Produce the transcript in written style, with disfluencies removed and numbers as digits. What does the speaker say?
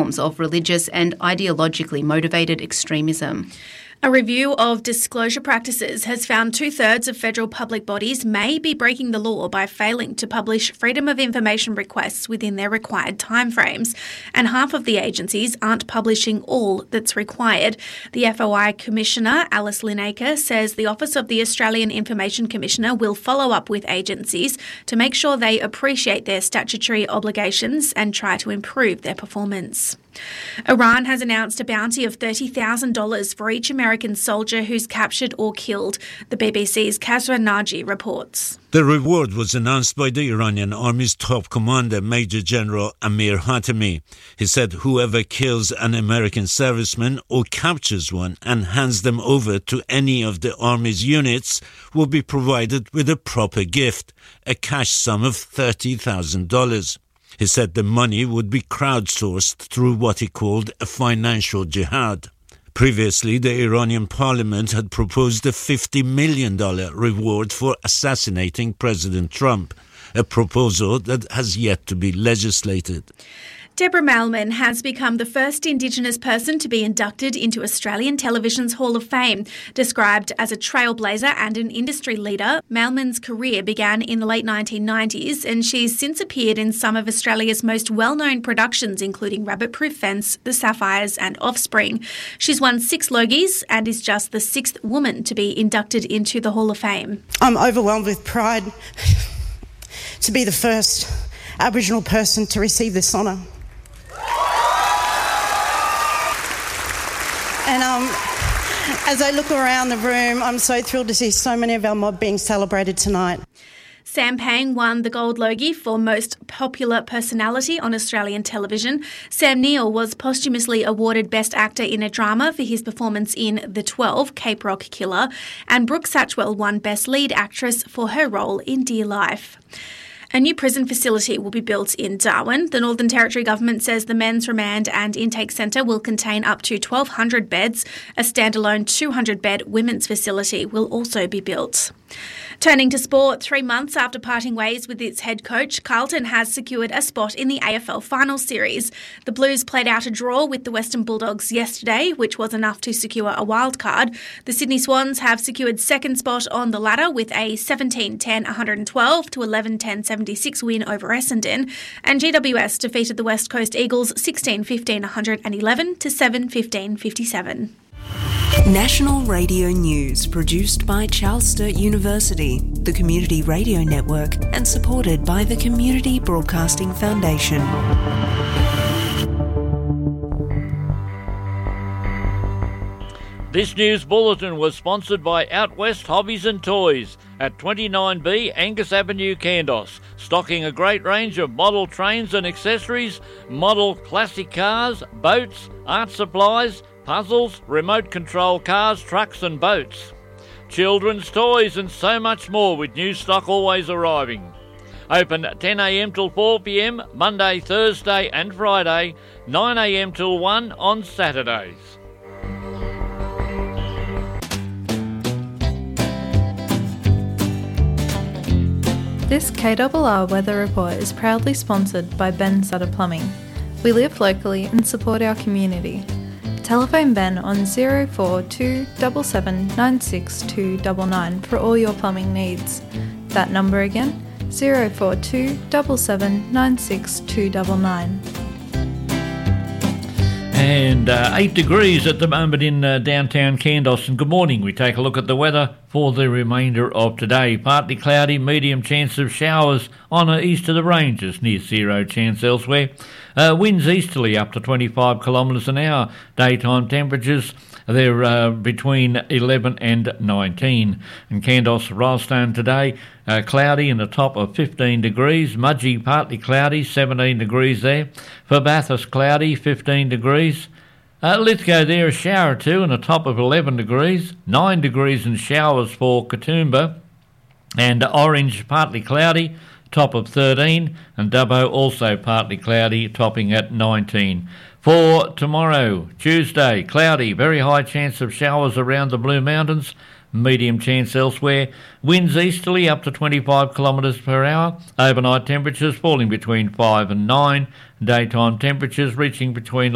forms of religious and ideologically motivated extremism. A review of disclosure practices has found 2/3 of federal public bodies may be breaking the law by failing to publish freedom of information requests within their required timeframes, and half of the agencies aren't publishing all that's required. The FOI Commissioner, Alice Linacre, says the Office of the Australian Information Commissioner will follow up with agencies to make sure they appreciate their statutory obligations and try to improve their performance. Iran has announced a bounty of $30,000 for each American soldier who's captured or killed, the BBC's Kasra Naji reports. The reward was announced by the Iranian Army's top commander, Major General Amir Hatami. He said whoever kills an American serviceman or captures one and hands them over to any of the Army's units will be provided with a proper gift, a cash sum of $30,000. He said the money would be crowdsourced through what he called a financial jihad. Previously, the Iranian parliament had proposed a $50 million reward for assassinating President Trump, a proposal that has yet to be legislated. Deborah Mailman has become the first Indigenous person to be inducted into Australian Television's Hall of Fame. Described as a trailblazer and an industry leader, Mailman's career began in the late 1990s, and she's since appeared in some of Australia's most well-known productions, including Rabbit Proof Fence, The Sapphires and Offspring. She's won 6 Logies and is just the 6th woman to be inducted into the Hall of Fame. I'm overwhelmed with pride to be the first Aboriginal person to receive this honour. And as I look around the room, I'm so thrilled to see so many of our mob being celebrated tonight. Sam Pang won the Gold Logie for Most Popular Personality on Australian television. Sam Neill was posthumously awarded Best Actor in a Drama for his performance in The 12, Cape Rock Killer, and Brooke Satchwell won Best Lead Actress for her role in Dear Life. A new prison facility will be built in Darwin. The Northern Territory government says the Men's Remand and Intake Centre will contain up to 1,200 beds. A standalone 200-bed women's facility will also be built. Turning to sport, 3 months after parting ways with its head coach, Carlton has secured a spot in the AFL Final Series. The Blues played out a draw with the Western Bulldogs yesterday, which was enough to secure a wild card. The Sydney Swans have secured second spot on the ladder with a 17-10-112 to 11-10-76 win over Essendon, and GWS defeated the West Coast Eagles 16-15-111 to 7-15-57. National Radio News, produced by Charles Sturt University, the Community Radio Network, and supported by the Community Broadcasting Foundation. This news bulletin was sponsored by Out West Hobbies and Toys at 29B Angus Avenue, Kandos, stocking a great range of model trains and accessories, model classic cars, boats, art supplies, puzzles, remote control cars, trucks and boats, children's toys and so much more, with new stock always arriving. Open 10am till 4pm, Monday, Thursday and Friday, 9am till 1 on Saturdays. This KRR weather report is proudly sponsored by Ben Sutter Plumbing. We live locally and support our community. Telephone Ben on 042 77 96 299 for all your plumbing needs. That number again, 042 77 96 299. And 8 degrees at the moment in downtown Kandos. And good morning. We take a look at the weather for the remainder of today. Partly cloudy, medium chance of showers on the east of the ranges, near zero chance elsewhere. Winds easterly up to 25 kilometres an hour. Daytime temperatures, they're between 11 and 19. And Kandos, Rylstone today, cloudy and a top of 15 degrees. Mudgee, partly cloudy, 17 degrees there. For Bathurst, cloudy, 15 degrees. Lithgow there, a shower or two and a top of 11 degrees. 9 degrees and showers for Katoomba. And Orange, partly cloudy, top of 13. And Dubbo, also partly cloudy, topping at 19. For tomorrow, Tuesday, cloudy, very high chance of showers around the Blue Mountains. Medium chance elsewhere. Winds easterly up to 25 kilometres per hour. Overnight temperatures falling between 5 and 9. Daytime temperatures reaching between